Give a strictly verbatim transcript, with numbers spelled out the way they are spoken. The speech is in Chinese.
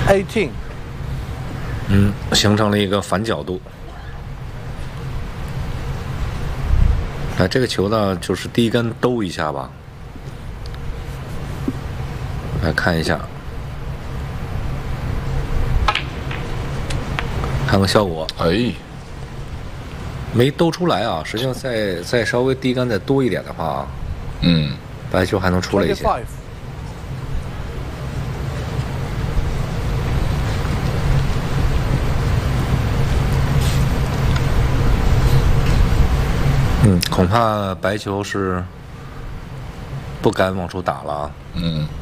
eighteen。 嗯，形成了一个反角度。哎，这个球呢，就是第一杆兜一下吧。来看一下，看看效果。 哎， 没兜出来啊！实际上再再稍微低杆再多一点的话， 嗯， 白球还能出来一些。嗯，恐怕白球是不敢往出打了啊。 嗯。